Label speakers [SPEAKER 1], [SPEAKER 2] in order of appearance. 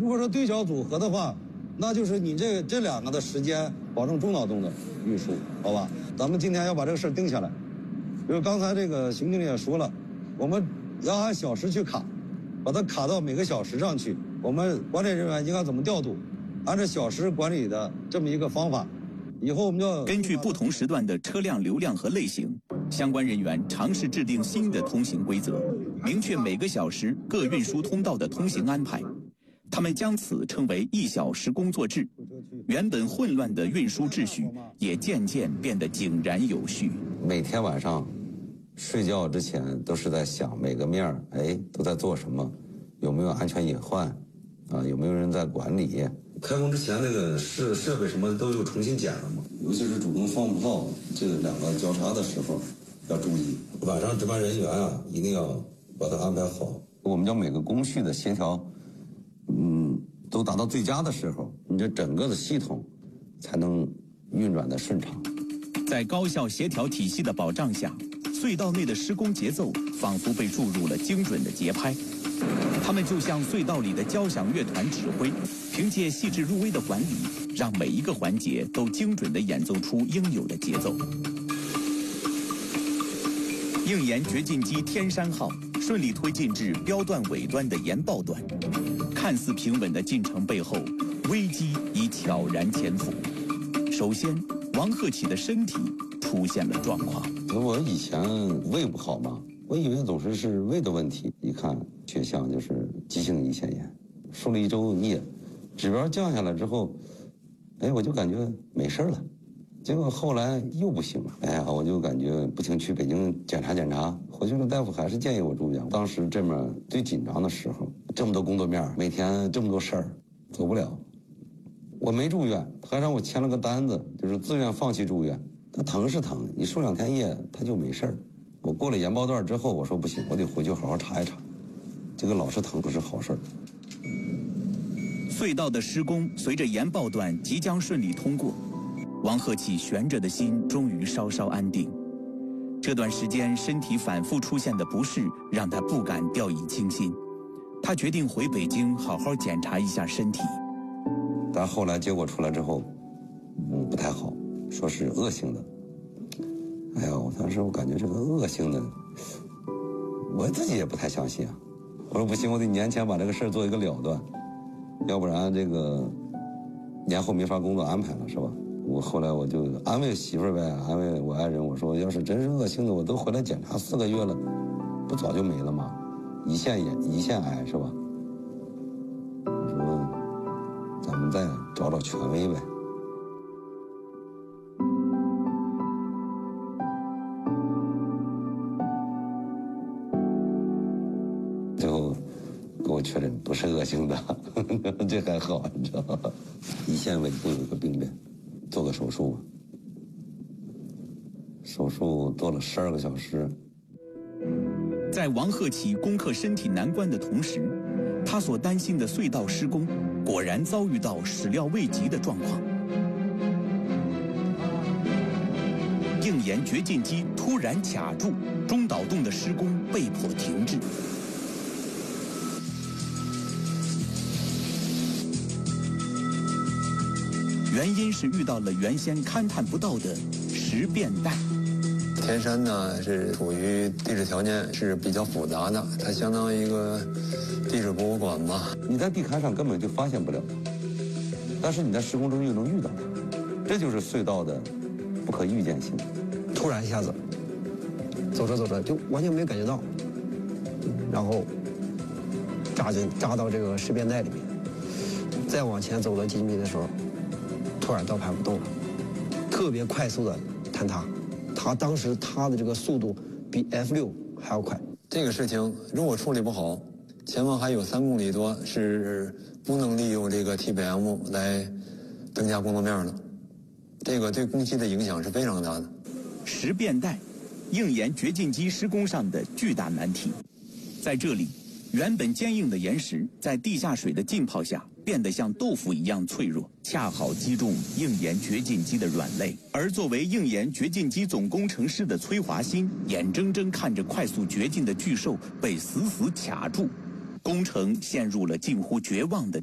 [SPEAKER 1] 如果说对角组合的话，那就是你这两个的时间保证中脑洞的运输，好吧？咱们今天要把这个事儿定下来。因为刚才这个邢经理也说了，我们要按小时去卡，把它卡到每个小时上去。我们管理人员应该怎么调度，按照小时管理的这么一个方法。以后我们要
[SPEAKER 2] 根据不同时段的车辆流量和类型，相关人员尝试制定新的通行规则，明确每个小时各运输通道的通行安排。他们将此称为1小时工作制，原本混乱的运输秩序也渐渐变得井然有序。
[SPEAKER 3] 每天晚上睡觉之前都是在想每个面都在做什么，有没有安全隐患啊，有没有人在管理。开工之前那个设备什么都又重新检了嘛，尤其是主动放步炮这两个交叉的时候要注意。晚上值班人员啊，一定要把它安排好。我们叫每个工序的协调，都达到最佳的时候，你这整个的系统才能运转的顺畅。
[SPEAKER 2] 在高效协调体系的保障下，隧道内的施工节奏仿佛被注入了精准的节拍。他们就像隧道里的交响乐团指挥，凭借细致入微的管理，让每一个环节都精准地演奏出应有的节奏。应研掘进机天山号顺利推进至标段尾端的研爆段，看似平稳的进程背后，危机已悄然潜伏。首先，王鹤启的身体出现了状况。
[SPEAKER 3] 我以前胃不好嘛，我以为总是胃的问题，一看血象就是急性胰腺炎，输了1周液，指标降下来之后，我就感觉没事了。结果后来又不行了，我就感觉不行，去北京检查检查。回去了，大夫还是建议我住院。当时这面最紧张的时候，这么多工作面，每天这么多事儿，走不了。我没住院，还让我签了个单子，就是自愿放弃住院。他疼是疼，你输2天液他就没事儿。我过了研报段之后，我说不行，我得回去好好查一查，这个老是疼不是好事儿。
[SPEAKER 2] 隧道的施工随着研报段即将顺利通过，王鹤启悬着的心终于稍稍安定。这段时间身体反复出现的不适让他不敢掉以轻心，他决定回北京好好检查一下身体。
[SPEAKER 3] 但后来结果出来之后，不太好，说是恶性的。我当时我感觉这个恶性的，我自己也不太相信啊。我说不行，我得年前把这个事儿做一个了断，要不然这个年后没法工作安排了，是吧？后来我就安慰媳妇儿呗，安慰我爱人，我说要是真是恶性的，我都回来检查4个月了，不早就没了吗？胰腺癌是吧？我说咱们再找找权威呗。最后给我确诊不是恶性的，这还好，你知道吗？胰腺尾部有一个病变，做个手术吧。手术做了12个小时。
[SPEAKER 2] 在王鹤启攻克身体难关的同时，他所担心的隧道施工果然遭遇到始料未及的状况。应研掘进机突然卡住，中导洞的施工被迫停滞。原因是遇到了原先勘探不到的石变带。
[SPEAKER 4] 天山呢是属于地质条件是比较复杂的，它相当于一个地质博物馆吧。
[SPEAKER 3] 你在地勘上根本就发现不了，但是你在施工中又能遇到它，这就是隧道的不可预见性。
[SPEAKER 5] 突然一下子，走着就完全没感觉到，然后扎到这个石变带里面，再往前走了几米的时候，突然倒盘不动了，特别快速的坍塌。当时它的这个速度比 F6还要快。
[SPEAKER 4] 这个事情如果处理不好，前方还有3公里多是不能利用这个 TPM 来增加工作面的，这个对工期的影响是非常大的。
[SPEAKER 2] 石变带，应研掘进机施工上的巨大难题。在这里，原本坚硬的岩石在地下水的浸泡下变得像豆腐一样脆弱，恰好击中应研掘进机的软肋。而作为应研掘进机总工程师的崔华新，眼睁睁看着快速掘进的巨兽被死死卡住，工程陷入了近乎绝望的